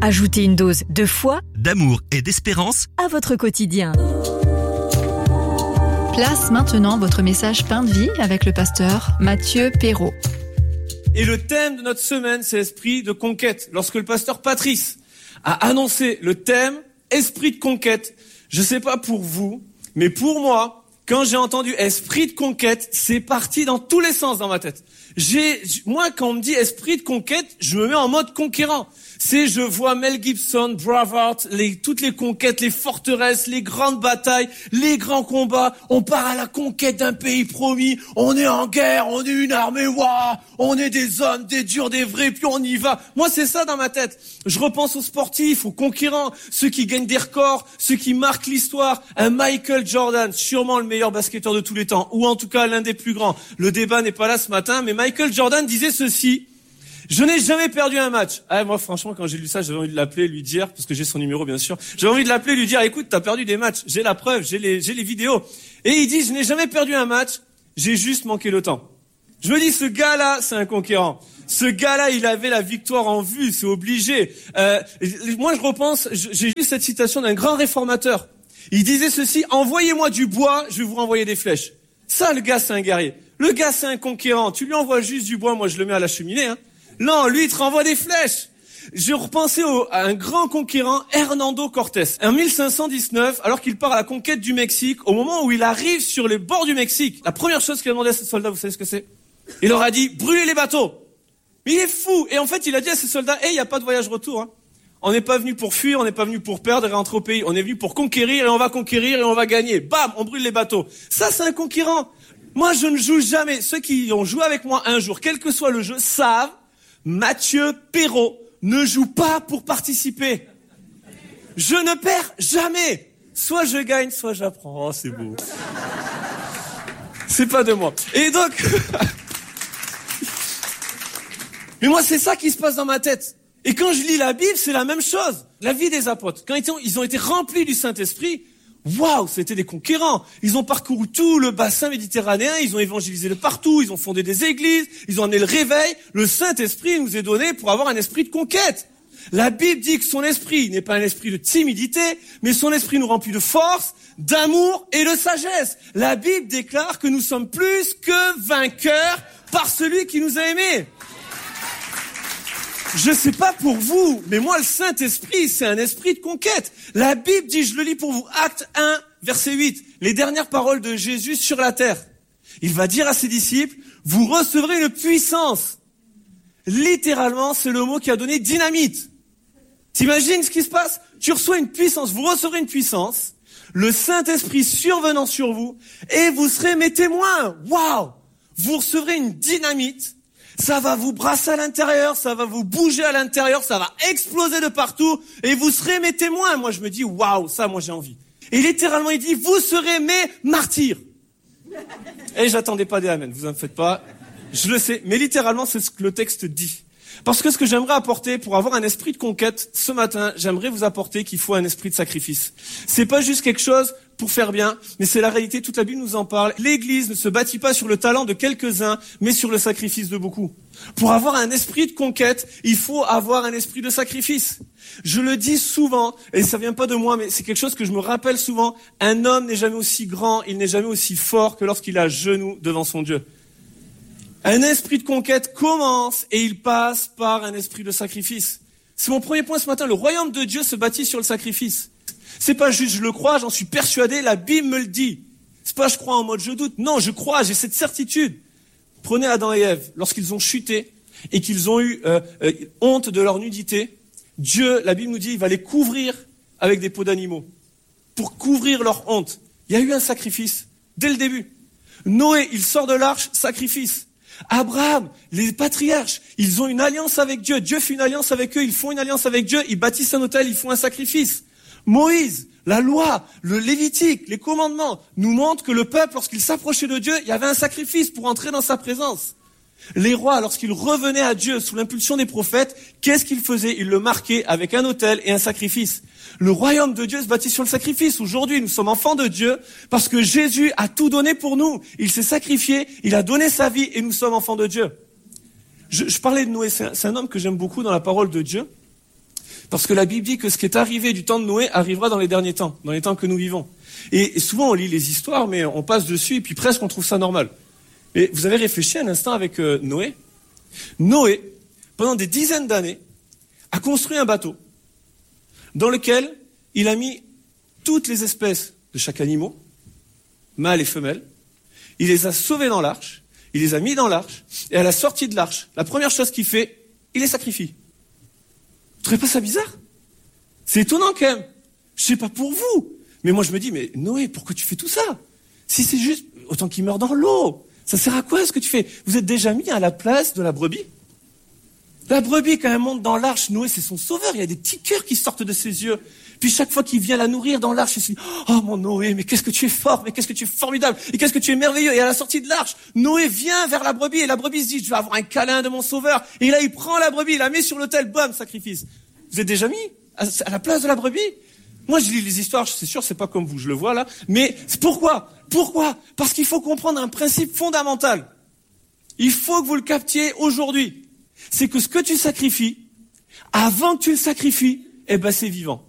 Ajoutez une dose de foi, d'amour et d'espérance à votre quotidien. Place maintenant votre message Pain de vie avec le pasteur Mathieu Perrault. Et le thème de notre semaine, c'est esprit de conquête. Lorsque le pasteur Patrice a annoncé le thème esprit de conquête, je sais pas pour vous, mais pour moi, quand j'ai entendu esprit de conquête, c'est parti dans tous les sens dans ma tête. Moi, quand on me dit esprit de conquête, je me mets en mode conquérant. Je vois Mel Gibson, Braveheart, toutes les conquêtes, les forteresses, les grandes batailles, les grands combats. On part à la conquête d'un pays promis. On est en guerre, on est une armée, waouh, on est des hommes, des durs, des vrais, puis on y va. Moi, c'est ça dans ma tête. Je repense aux sportifs, aux conquérants, ceux qui gagnent des records, ceux qui marquent l'histoire. Un Michael Jordan, sûrement le meilleur basketteur de tous les temps, ou en tout cas l'un des plus grands. Le débat n'est pas là ce matin, mais Michael Jordan disait ceci: je n'ai jamais perdu un match. Moi, franchement, quand j'ai lu ça, j'avais envie de l'appeler, lui dire, parce que j'ai son numéro, bien sûr. J'avais envie de l'appeler, lui dire, écoute, t'as perdu des matchs. J'ai la preuve, j'ai les vidéos. Et il dit, je n'ai jamais perdu un match. J'ai juste manqué le temps. Je me dis, ce gars-là, c'est un conquérant. Ce gars-là, il avait la victoire en vue, c'est obligé. Moi, je repense, j'ai lu cette citation d'un grand réformateur. Il disait ceci: envoyez-moi du bois, je vais vous renvoyer des flèches. Ça, le gars, c'est un guerrier. Le gars, c'est un conquérant. Tu lui envoies juste du bois, moi, je le mets à la cheminée, hein. Non, lui, il te renvoie des flèches. Je repensais à un grand conquérant, Hernando Cortés. En 1519, alors qu'il part à la conquête du Mexique, au moment où il arrive sur les bords du Mexique, la première chose qu'il a demandé à ses soldats, vous savez ce que c'est? Il leur a dit, brûlez les bateaux. Mais il est fou. Et en fait, il a dit à ses soldats, il n'y a pas de voyage retour, hein. On n'est pas venu pour fuir, on n'est pas venu pour perdre et rentrer au pays. On est venu pour conquérir et on va conquérir et on va gagner. Bam, on brûle les bateaux. Ça, c'est un conquérant. Moi, je ne joue jamais. Ceux qui ont joué avec moi un jour, quel que soit le jeu, savent, Mathieu Perrault ne joue pas pour participer. Je ne perds jamais. Soit je gagne, soit j'apprends. Oh, c'est beau. C'est pas de moi. Et donc, mais moi, c'est ça qui se passe dans ma tête. Et quand je lis la Bible, c'est la même chose. La vie des apôtres, quand ils ont été remplis du Saint-Esprit, waouh, c'était des conquérants. Ils ont parcouru tout le bassin méditerranéen, ils ont évangélisé de partout, ils ont fondé des églises, ils ont amené le réveil. Le Saint-Esprit nous est donné pour avoir un esprit de conquête. La Bible dit que son esprit n'est pas un esprit de timidité, mais son esprit nous remplit de force, d'amour et de sagesse. La Bible déclare que nous sommes plus que vainqueurs par celui qui nous a aimés. Je sais pas pour vous, mais moi, le Saint-Esprit, c'est un esprit de conquête. La Bible dit, je le lis pour vous, Acte 1, verset 8, les dernières paroles de Jésus sur la terre. Il va dire à ses disciples, vous recevrez une puissance. Littéralement, c'est le mot qui a donné dynamite. T'imagines ce qui se passe? Tu reçois une puissance, vous recevrez une puissance, le Saint-Esprit survenant sur vous, et vous serez mes témoins. Waouh! Vous recevrez une dynamite. Ça va vous brasser à l'intérieur, ça va vous bouger à l'intérieur, ça va exploser de partout, et vous serez mes témoins. Moi, je me dis, waouh, ça, moi, j'ai envie. Et littéralement, il dit, vous serez mes martyrs. Et j'attendais pas des amen, vous en faites pas. Je le sais, mais littéralement, c'est ce que le texte dit. Parce que ce que j'aimerais apporter pour avoir un esprit de conquête ce matin, j'aimerais vous apporter qu'il faut un esprit de sacrifice. C'est pas juste quelque chose pour faire bien, mais c'est la réalité, toute la Bible nous en parle. L'Église ne se bâtit pas sur le talent de quelques-uns, mais sur le sacrifice de beaucoup. Pour avoir un esprit de conquête, il faut avoir un esprit de sacrifice. Je le dis souvent, et ça vient pas de moi, mais c'est quelque chose que je me rappelle souvent, un homme n'est jamais aussi grand, il n'est jamais aussi fort que lorsqu'il est à genoux devant son Dieu. Un esprit de conquête commence et il passe par un esprit de sacrifice. C'est mon premier point ce matin. Le royaume de Dieu se bâtit sur le sacrifice. C'est pas juste je le crois, j'en suis persuadé, la Bible me le dit. C'est pas je crois en mode je doute. Non, je crois, j'ai cette certitude. Prenez Adam et Ève, lorsqu'ils ont chuté et qu'ils ont eu honte de leur nudité, Dieu, la Bible nous dit, il va les couvrir avec des peaux d'animaux pour couvrir leur honte. Il y a eu un sacrifice dès le début. Noé, il sort de l'arche, sacrifice. Abraham, les patriarches, ils ont une alliance avec Dieu. Dieu fait une alliance avec eux, ils font une alliance avec Dieu, ils bâtissent un autel, ils font un sacrifice. Moïse, la loi, le Lévitique, les commandements nous montrent que le peuple, lorsqu'il s'approchait de Dieu, il y avait un sacrifice pour entrer dans sa présence. Les rois, lorsqu'ils revenaient à Dieu sous l'impulsion des prophètes, qu'est-ce qu'ils faisaient? Ils le marquaient avec un autel et un sacrifice. Le royaume de Dieu se bâtit sur le sacrifice. Aujourd'hui, nous sommes enfants de Dieu parce que Jésus a tout donné pour nous. Il s'est sacrifié, il a donné sa vie et nous sommes enfants de Dieu. Je parlais de Noé, c'est un homme que j'aime beaucoup dans la parole de Dieu. Parce que la Bible dit que ce qui est arrivé du temps de Noé arrivera dans les derniers temps, dans les temps que nous vivons. Et souvent on lit les histoires, mais on passe dessus et puis presque on trouve ça normal. Et vous avez réfléchi un instant avec Noé. Noé, pendant des dizaines d'années, a construit un bateau dans lequel il a mis toutes les espèces de chaque animal, mâles et femelles. Il les a sauvés dans l'arche, il les a mis dans l'arche, et à la sortie de l'arche, la première chose qu'il fait, il les sacrifie. Vous trouvez pas ça bizarre? C'est étonnant quand même. Je sais pas pour vous, mais moi je me dis, mais Noé, pourquoi tu fais tout ça? Si c'est juste, autant qu'il meure dans l'eau. Ça sert à quoi ce que tu fais? Vous êtes déjà mis à la place de la brebis? La brebis, quand elle monte dans l'arche, Noé, c'est son sauveur. Il y a des petits cœurs qui sortent de ses yeux. Puis chaque fois qu'il vient la nourrir dans l'arche, il se dit, oh mon Noé, mais qu'est-ce que tu es fort, mais qu'est-ce que tu es formidable, et qu'est-ce que tu es merveilleux. Et à la sortie de l'arche, Noé vient vers la brebis, et la brebis se dit, je vais avoir un câlin de mon sauveur. Et là, il prend la brebis, il la met sur l'autel, bam, sacrifice. Vous êtes déjà mis à la place de la brebis? Moi, je lis les histoires, c'est sûr, c'est pas comme vous, je le vois là. Mais pourquoi? Pourquoi? Parce qu'il faut comprendre un principe fondamental. Il faut que vous le captiez aujourd'hui. C'est que ce que tu sacrifies, avant que tu le sacrifies, eh ben, c'est vivant.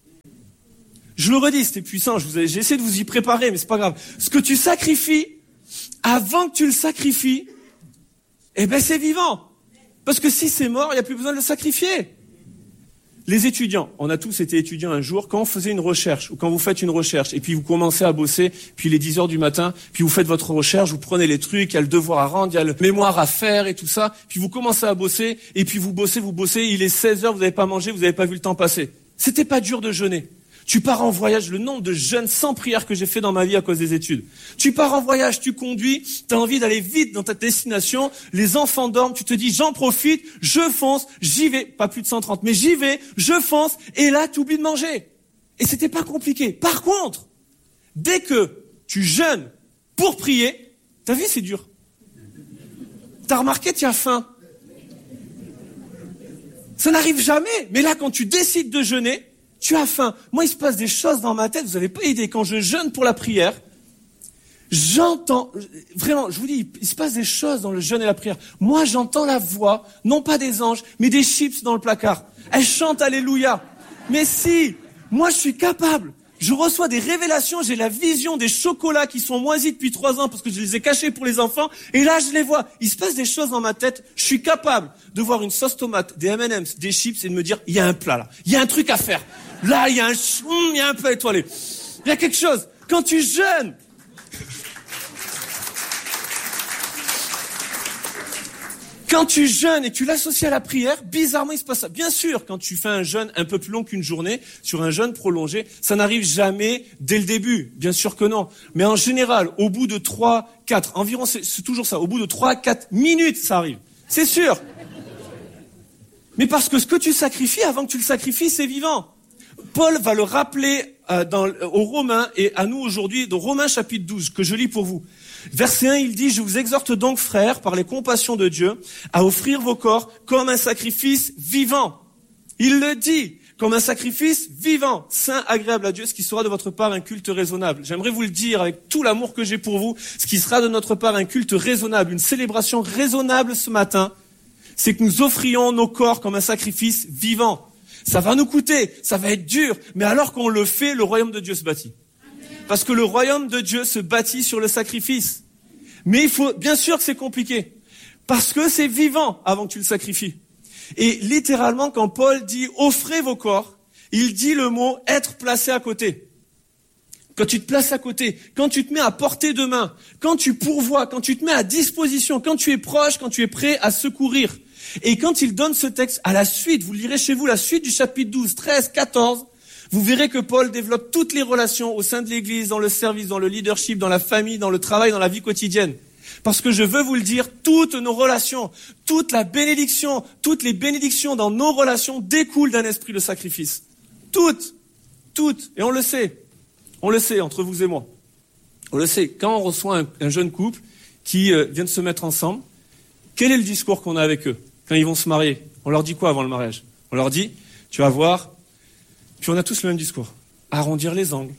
Je le redis, c'était puissant, j'ai essayé de vous y préparer, mais c'est pas grave. Ce que tu sacrifies, avant que tu le sacrifies, eh ben, c'est vivant. Parce que si c'est mort, il n'y a plus besoin de le sacrifier. Les étudiants, on a tous été étudiants un jour, quand on faisait une recherche, ou quand vous faites une recherche, et puis vous commencez à bosser, puis il est 10 heures du matin, puis vous faites votre recherche, vous prenez les trucs, il y a le devoir à rendre, il y a le mémoire à faire et tout ça, puis vous commencez à bosser, et puis vous bossez, il est 16 heures, vous n'avez pas mangé, vous n'avez pas vu le temps passer. C'était pas dur de jeûner. Tu pars en voyage, le nombre de jeûnes sans prière que j'ai fait dans ma vie à cause des études. Tu pars en voyage, tu conduis, tu as envie d'aller vite dans ta destination, les enfants dorment, tu te dis j'en profite, je fonce, j'y vais, pas plus de 130, mais j'y vais, je fonce, et là tu oublies de manger. Et c'était pas compliqué. Par contre, dès que tu jeûnes pour prier, t'as vu, c'est dur. T'as remarqué, tu as faim. Ça n'arrive jamais, mais là quand tu décides de jeûner, tu as faim. Moi, il se passe des choses dans ma tête, vous n'avez pas idée. Quand je jeûne pour la prière, j'entends, vraiment, je vous dis, il se passe des choses dans le jeûne et la prière. Moi, j'entends la voix, non pas des anges, mais des chips dans le placard. Elles chantent Alléluia. Mais si, moi, je suis capable. Je reçois des révélations, j'ai la vision des chocolats qui sont moisis depuis 3 ans parce que je les ai cachés pour les enfants. Et là, je les vois. Il se passe des choses dans ma tête. Je suis capable de voir une sauce tomate, des M&M's, des chips et de me dire, il y a un plat là. Il y a un truc à faire. Là, il y a un plat étoilé. Il y a quelque chose. Quand tu jeûnes, et que tu l'associes à la prière, bizarrement, il se passe ça. Bien sûr, quand tu fais un jeûne un peu plus long qu'une journée, sur un jeûne prolongé, ça n'arrive jamais dès le début. Bien sûr que non. Mais en général, au bout de 3-4, environ, c'est toujours ça, au bout de 3-4 minutes, ça arrive. C'est sûr. Mais parce que ce que tu sacrifies, avant que tu le sacrifies, c'est vivant. Paul va le rappeler aux Romains et à nous aujourd'hui, dans Romains chapitre 12, que je lis pour vous. Verset 1, il dit, je vous exhorte donc, frères, par les compassions de Dieu, à offrir vos corps comme un sacrifice vivant. Il le dit, comme un sacrifice vivant, saint, agréable à Dieu, ce qui sera de votre part un culte raisonnable. J'aimerais vous le dire avec tout l'amour que j'ai pour vous, ce qui sera de notre part un culte raisonnable, une célébration raisonnable ce matin, c'est que nous offrions nos corps comme un sacrifice vivant. Ça va nous coûter, ça va être dur, mais alors qu'on le fait, le royaume de Dieu se bâtit. Parce que le royaume de Dieu se bâtit sur le sacrifice. Mais il faut, bien sûr que c'est compliqué. Parce que c'est vivant avant que tu le sacrifies. Et littéralement, quand Paul dit « offrez vos corps », il dit le mot « être placé à côté ». Quand tu te places à côté, quand tu te mets à portée de main, quand tu pourvois, quand tu te mets à disposition, quand tu es proche, quand tu es prêt à secourir. Et quand il donne ce texte à la suite, vous lirez chez vous la suite du chapitre 12, 13, 14, vous verrez que Paul développe toutes les relations au sein de l'Église, dans le service, dans le leadership, dans la famille, dans le travail, dans la vie quotidienne. Parce que je veux vous le dire, toutes nos relations, toutes les bénédictions dans nos relations découlent d'un esprit de sacrifice. Toutes. Et on le sait entre vous et moi. On le sait, quand on reçoit un jeune couple qui vient de se mettre ensemble, quel est le discours qu'on a avec eux quand ils vont se marier? On leur dit quoi avant le mariage? On leur dit, tu vas voir, puis on a tous le même discours. Arrondir les angles.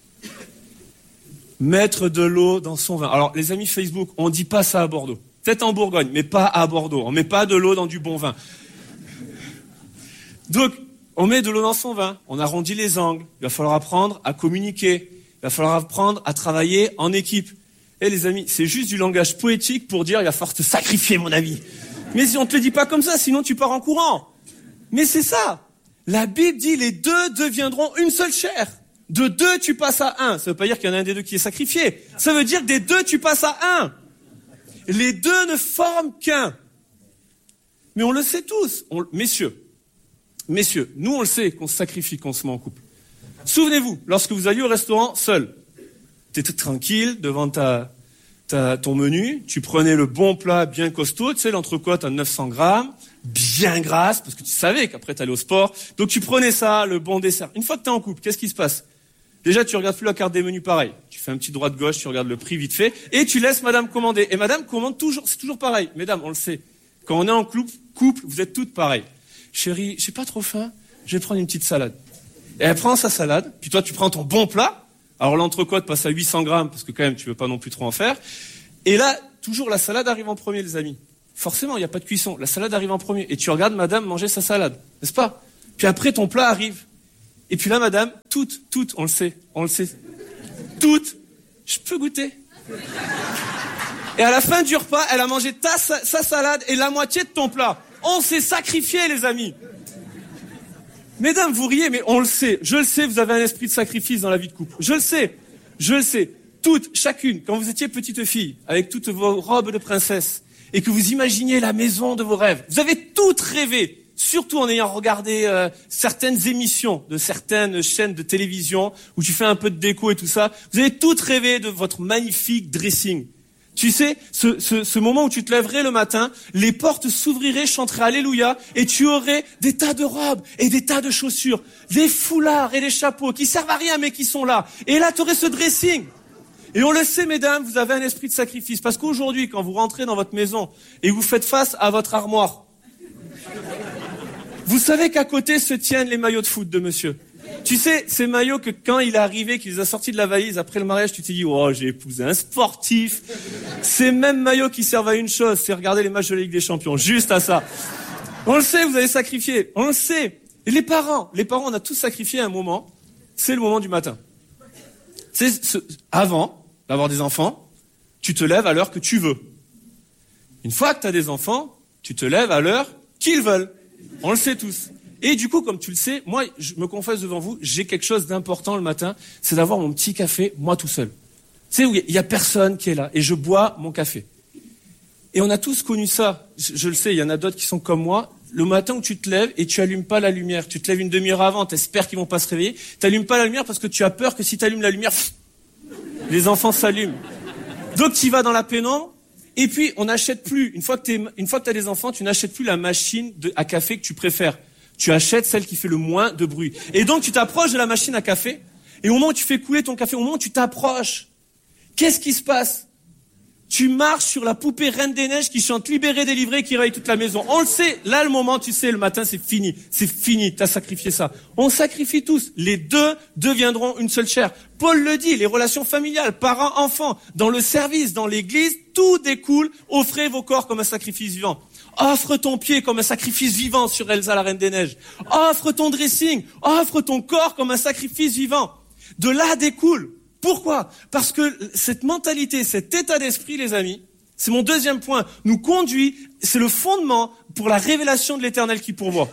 Mettre de l'eau dans son vin. Alors, les amis Facebook, on dit pas ça à Bordeaux. Peut-être en Bourgogne, mais pas à Bordeaux. On met pas de l'eau dans du bon vin. Donc, On met de l'eau dans son vin, on arrondit les angles. Il va falloir apprendre à communiquer. Il va falloir apprendre à travailler en équipe. Eh les amis, c'est juste du langage poétique pour dire il va falloir te sacrifier mon ami. Mais si on te le dit pas comme ça, sinon tu pars en courant. Mais c'est ça. La Bible dit les deux deviendront une seule chair. De deux, tu passes à un. Ça veut pas dire qu'il y en a un des deux qui est sacrifié. Ça veut dire que des deux, tu passes à un. Les deux ne forment qu'un. Mais on le sait tous. Messieurs, nous on le sait qu'on se sacrifie quand on se met en couple. Souvenez-vous, lorsque vous alliez au restaurant seul, t'étais tranquille devant ton menu, tu prenais le bon plat bien costaud, tu sais, l'entrecôte à 900 grammes, bien grasse, parce que tu savais qu'après t'allais au sport. Donc tu prenais ça, le bon dessert. Une fois que t'es en couple, qu'est-ce qui se passe? Déjà, tu regardes plus la carte des menus pareil. Tu fais un petit droite-gauche, tu regardes le prix vite fait, et tu laisses madame commander. Et madame commande toujours, c'est toujours pareil. Mesdames, on le sait. Quand on est en couple, vous êtes toutes pareilles. Chérie, j'ai pas trop faim, je vais prendre une petite salade. Et elle prend sa salade, puis toi tu prends ton bon plat. Alors l'entrecôte passe à 800 grammes, parce que quand même tu veux pas non plus trop en faire. Et là, toujours la salade arrive en premier, les amis. Forcément, il n'y a pas de cuisson. La salade arrive en premier. Et tu regardes madame manger sa salade, n'est-ce pas? Puis après, ton plat arrive. Et puis là, madame, toutes, on le sait. Toutes, je peux goûter. Et à la fin du repas, elle a mangé sa salade et la moitié de ton plat. On s'est sacrifié, les amis. Mesdames, vous riez, mais on le sait. Je le sais, vous avez un esprit de sacrifice dans la vie de couple. Je le sais. Toutes, chacune, quand vous étiez petite fille, avec toutes vos robes de princesse, et que vous imaginiez la maison de vos rêves, vous avez toutes rêvé, surtout en ayant regardé certaines émissions de certaines chaînes de télévision, où tu fais un peu de déco et tout ça, vous avez toutes rêvé de votre magnifique dressing. Tu sais, ce moment où tu te lèverais le matin, les portes s'ouvriraient, chanteraient Alléluia, et tu aurais des tas de robes et des tas de chaussures, des foulards et des chapeaux qui servent à rien mais qui sont là. Et là, tu aurais ce dressing. Et on le sait, mesdames, vous avez un esprit de sacrifice. Parce qu'aujourd'hui, quand vous rentrez dans votre maison et vous faites face à votre armoire, vous savez qu'à côté se tiennent les maillots de foot de monsieur. Tu sais, ces maillots que quand il est arrivé, qu'il les a sortis de la valise après le mariage, tu t'es dit, oh, j'ai épousé un sportif. Ces mêmes maillots qui servent à une chose, c'est regarder les matchs de la Ligue des Champions. Juste à ça. On le sait, vous avez sacrifié. On le sait. Et les parents, on a tous sacrifié à un moment. C'est le moment du matin. Avant d'avoir des enfants, tu te lèves à l'heure que tu veux. Une fois que tu as des enfants, tu te lèves à l'heure qu'ils veulent. On le sait tous. Et du coup, comme tu le sais, moi, je me confesse devant vous, j'ai quelque chose d'important le matin, c'est d'avoir mon petit café, moi tout seul. Tu sais, où il y a personne qui est là, et je bois mon café. Et on a tous connu ça. Je le sais, il y en a d'autres qui sont comme moi. Le matin où tu te lèves et tu allumes pas la lumière, tu te lèves une demi-heure avant, t'espères qu'ils vont pas se réveiller, t'allumes pas la lumière parce que tu as peur que si t'allumes la lumière, les enfants s'allument. Donc tu vas dans la pénombre, et puis on n'achète plus. Une fois que t'as des enfants, tu n'achètes plus la machine à café que tu préfères. Tu achètes celle qui fait le moins de bruit. Et donc tu t'approches de la machine à café, et au moment où tu fais couler ton café, au moment où tu t'approches, qu'est-ce qui se passe? Tu marches sur la poupée Reine des Neiges qui chante libéré, délivré, qui réveille toute la maison. On le sait, là le moment, tu sais, le matin c'est fini, t'as sacrifié ça. On sacrifie tous, les deux deviendront une seule chair. Paul le dit, les relations familiales, parents, enfants, dans le service, dans l'église, tout découle, offrez vos corps comme un sacrifice vivant. Offre ton pied comme un sacrifice vivant sur Elsa la Reine des Neiges. Offre ton dressing, offre ton corps comme un sacrifice vivant. De là découle. Pourquoi? Parce que cette mentalité, cet état d'esprit, les amis, c'est mon deuxième point, nous conduit, c'est le fondement pour la révélation de l'Éternel qui pourvoit.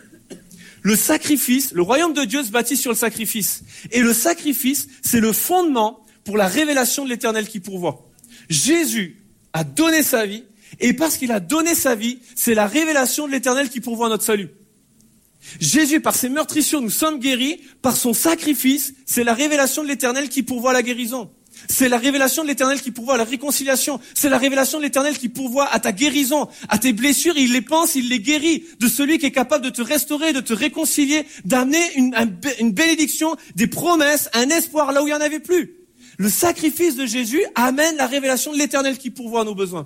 Le sacrifice, le royaume de Dieu se bâtit sur le sacrifice. Et le sacrifice, c'est le fondement pour la révélation de l'Éternel qui pourvoit. Jésus a donné sa vie, et parce qu'il a donné sa vie, c'est la révélation de l'Éternel qui pourvoit notre salut. Jésus, par ses meurtrissures, nous sommes guéris. Par son sacrifice, c'est la révélation de l'Éternel qui pourvoit la guérison. C'est la révélation de l'Éternel qui pourvoit la réconciliation. C'est la révélation de l'Éternel qui pourvoit à ta guérison, à tes blessures. Il les pense, il les guérit. De celui qui est capable de te restaurer, de te réconcilier, d'amener une bénédiction, des promesses, un espoir là où il n'y en avait plus. Le sacrifice de Jésus amène la révélation de l'Éternel qui pourvoit à nos besoins.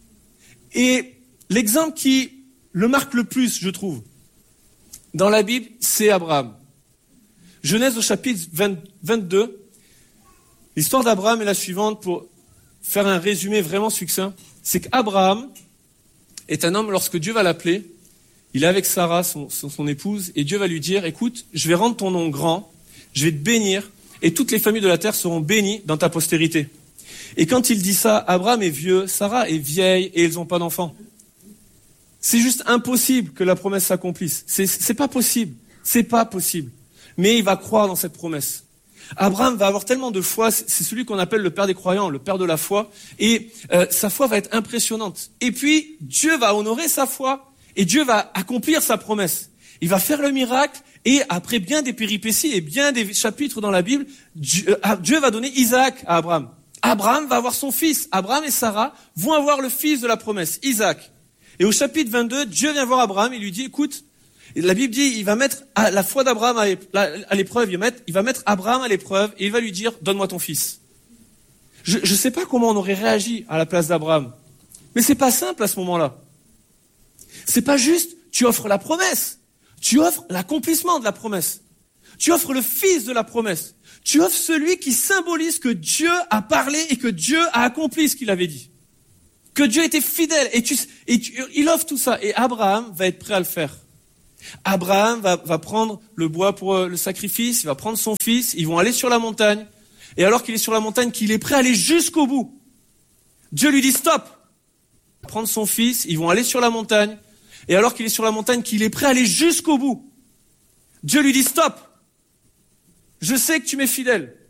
Et l'exemple qui le marque le plus, je trouve, dans la Bible, c'est Abraham. Genèse au chapitre 22. L'histoire d'Abraham est la suivante pour faire un résumé vraiment succinct. C'est qu'Abraham est un homme, lorsque Dieu va l'appeler, Il est avec Sarah, son épouse, et Dieu va lui dire, écoute, je vais rendre ton nom grand, je vais te bénir, et toutes les familles de la terre seront bénies dans ta postérité. Et quand il dit ça, Abraham est vieux, Sarah est vieille, et ils n'ont pas d'enfants. C'est juste impossible que la promesse s'accomplisse. C'est pas possible. C'est pas possible. Mais il va croire dans cette promesse. Abraham va avoir tellement de foi, c'est celui qu'on appelle le père des croyants, le père de la foi, et sa foi va être impressionnante. Et puis, Dieu va honorer sa foi, et Dieu va accomplir sa promesse. Il va faire le miracle, et après bien des péripéties et bien des chapitres dans la Bible, Dieu va donner Isaac à Abraham. Abraham va avoir son fils. Abraham et Sarah vont avoir le fils de la promesse, Isaac. Et au chapitre 22, Dieu vient voir Abraham et lui dit, écoute, la Bible dit, il va mettre la foi d'Abraham à l'épreuve, il va mettre Abraham à l'épreuve et il va lui dire, donne-moi ton fils. Je ne sais pas comment on aurait réagi à la place d'Abraham. Mais c'est pas simple à ce moment-là. C'est pas juste, tu offres la promesse. Tu offres l'accomplissement de la promesse. Tu offres le fils de la promesse. Tu offres celui qui symbolise que Dieu a parlé et que Dieu a accompli ce qu'il avait dit. Que Dieu était fidèle. Il offre tout ça. Et Abraham va être prêt à le faire. Abraham va prendre le bois pour le sacrifice. Il va prendre son fils. Ils vont aller sur la montagne. Et alors qu'il est sur la montagne, qu'il est prêt à aller jusqu'au bout, Dieu lui dit stop. Il va prendre son fils. Ils vont aller sur la montagne. Et alors qu'il est sur la montagne, qu'il est prêt à aller jusqu'au bout, Dieu lui dit stop. Je sais que tu m'es fidèle.